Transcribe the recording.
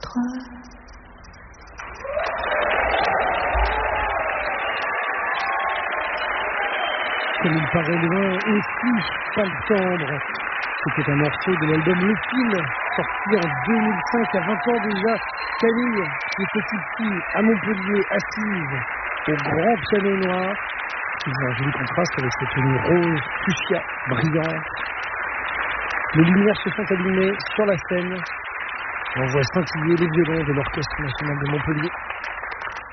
Comme il paraît loin aussi, pas le tendre. C'était un morceau de l'album Le Fil, sorti en 2005, à 20 ans déjà. Camille, qui est petite fille à Montpellier, assise au grand piano noir, qui fait un joli contraste avec cette tenue rose, fuchsia, brillante. Les lumières se sont allumées sur la scène. On voit scintiller les violons de l'Orchestre national de Montpellier.